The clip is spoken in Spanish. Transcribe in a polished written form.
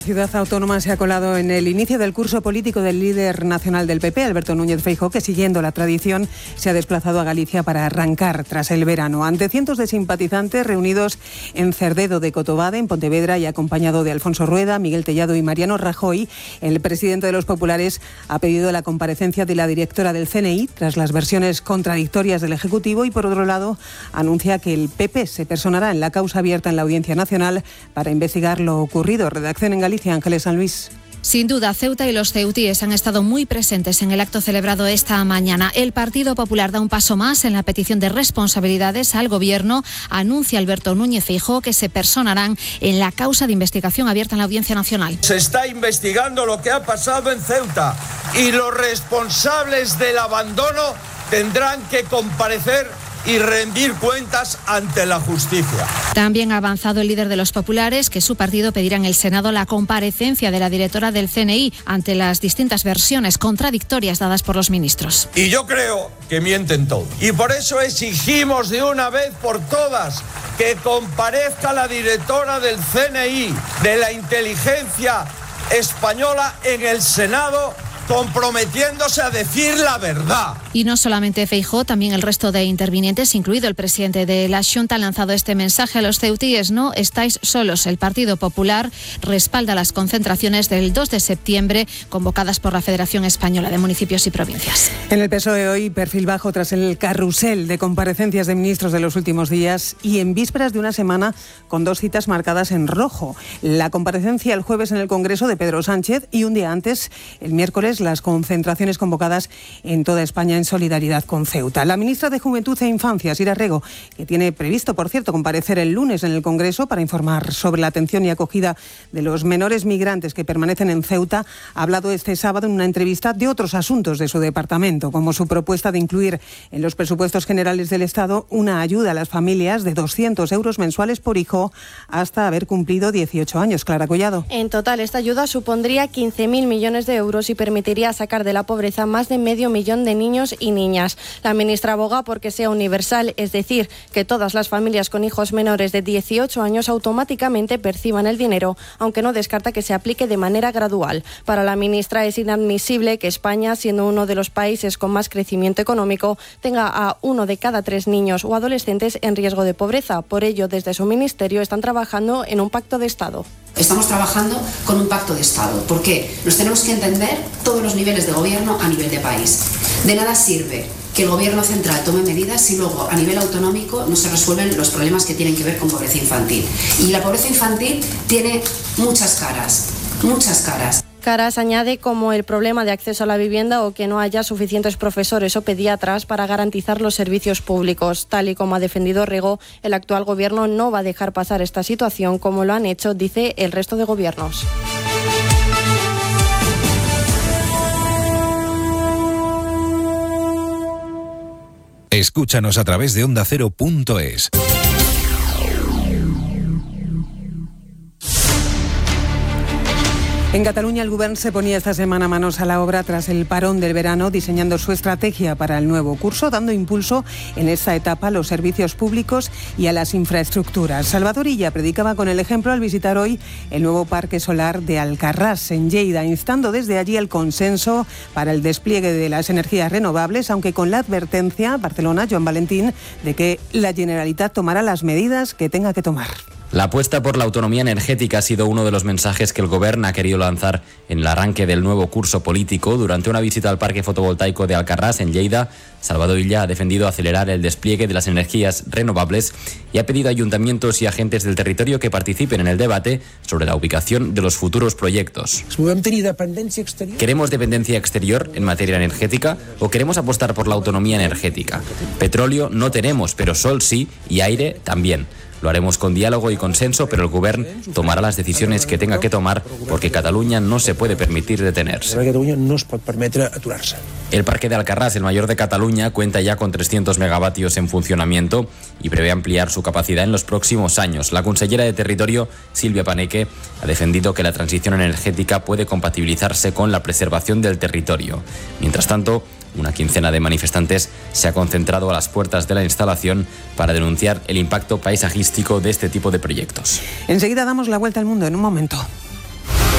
Ciudad Autónoma se ha colado en el inicio del curso político del líder nacional del PP, Alberto Núñez Feijóo, que siguiendo la tradición se ha desplazado a Galicia para arrancar tras el verano. Ante cientos de simpatizantes reunidos en Cerdedo de Cotobade, en Pontevedra, y acompañado de Alfonso Rueda, Miguel Tellado y Mariano Rajoy, el presidente de los populares ha pedido la comparecencia de la directora del CNI tras las versiones contradictorias del Ejecutivo y, por otro lado, anuncia que el PP se personará en la causa abierta en la Audiencia Nacional para investigar lo ocurrido. Redacción en Galicia, Ángeles San Luis. Sin duda, Ceuta y los ceutíes han estado muy presentes en el acto celebrado esta mañana. El Partido Popular da un paso más en la petición de responsabilidades al Gobierno. Anuncia Alberto Núñez Feijóo que se personarán en la causa de investigación abierta en la Audiencia Nacional. Se está investigando lo que ha pasado en Ceuta y los responsables del abandono tendrán que comparecer y rendir cuentas ante la justicia. También ha avanzado el líder de los populares que su partido pedirá en el Senado la comparecencia de la directora del CNI ante las distintas versiones contradictorias dadas por los ministros. Y yo creo que mienten todos. Y por eso exigimos de una vez por todas que comparezca la directora del CNI, de la inteligencia española, en el Senado, comprometiéndose a decir la verdad. Y no solamente Feijóo, también el resto de intervinientes, incluido el presidente de la Xunta, han lanzado este mensaje a los ceutíes: no estáis solos. El Partido Popular respalda las concentraciones del 2 de septiembre convocadas por la Federación Española de Municipios y Provincias. En el PSOE hoy, perfil bajo tras el carrusel de comparecencias de ministros de los últimos días y en vísperas de una semana con 2 citas marcadas en rojo. La comparecencia el jueves en el Congreso de Pedro Sánchez y un día antes, el miércoles, las concentraciones convocadas en toda España en solidaridad con Ceuta. La ministra de Juventud e Infancia, Sira Rego, que tiene previsto, por cierto, comparecer el lunes en el Congreso para informar sobre la atención y acogida de los menores migrantes que permanecen en Ceuta, ha hablado este sábado en una entrevista de otros asuntos de su departamento, como su propuesta de incluir en los presupuestos generales del Estado una ayuda a las familias de 200 euros mensuales por hijo hasta haber cumplido 18 años. Clara Collado. En total, esta ayuda supondría 15.000 millones de euros y permitiría sacar de la pobreza más de 500.000 de niños y niñas. La ministra aboga porque sea universal, es decir, que todas las familias con hijos menores de 18 años automáticamente perciban el dinero, aunque no descarta que se aplique de manera gradual. Para la ministra es inadmisible que España, siendo uno de los países con más crecimiento económico, tenga a 1 de cada 3 niños o adolescentes en riesgo de pobreza. Por ello, desde su ministerio están trabajando en un pacto de Estado. Estamos trabajando con un pacto de Estado. ¿Por qué? Nos tenemos que entender todos los niveles de gobierno a nivel de país. De nada sirve que el gobierno central tome medidas si luego a nivel autonómico no se resuelven los problemas que tienen que ver con pobreza infantil. Y la pobreza infantil tiene muchas caras, muchas caras. Caras añade como el problema de acceso a la vivienda o que no haya suficientes profesores o pediatras para garantizar los servicios públicos. Tal y como ha defendido Rego, el actual gobierno no va a dejar pasar esta situación como lo han hecho, dice, el resto de gobiernos. Escúchanos a través de ondacero.es. En Cataluña, el Govern se ponía esta semana manos a la obra tras el parón del verano, diseñando su estrategia para el nuevo curso, dando impulso en esta etapa a los servicios públicos y a las infraestructuras. Salvador Illa predicaba con el ejemplo al visitar hoy el nuevo parque solar de Alcarràs, en Lleida, instando desde allí el consenso para el despliegue de las energías renovables, aunque con la advertencia, Barcelona, Joan Valentín, de que la Generalitat tomará las medidas que tenga que tomar. La apuesta por la autonomía energética ha sido uno de los mensajes que el Govern ha querido lanzar en el arranque del nuevo curso político. Durante una visita al parque fotovoltaico de Alcarràs, en Lleida, Salvador Illa ha defendido acelerar el despliegue de las energías renovables y ha pedido a ayuntamientos y agentes del territorio que participen en el debate sobre la ubicación de los futuros proyectos. ¿Queremos dependencia exterior en materia energética o queremos apostar por la autonomía energética? Petróleo no tenemos, pero sol sí, y aire también. Lo haremos con diálogo y consenso, pero el Govern tomará las decisiones que tenga que tomar porque Cataluña no se puede permitir detenerse. El parque de Alcarràs, el mayor de Cataluña, cuenta ya con 300 megavatios en funcionamiento y prevé ampliar su capacidad en los próximos años. La consellera de Territorio, Silvia Paneque, ha defendido que la transición energética puede compatibilizarse con la preservación del territorio. Mientras tanto, una quincena de manifestantes se ha concentrado a las puertas de la instalación para denunciar el impacto paisajístico de este tipo de proyectos. Enseguida damos la vuelta al mundo en un momento.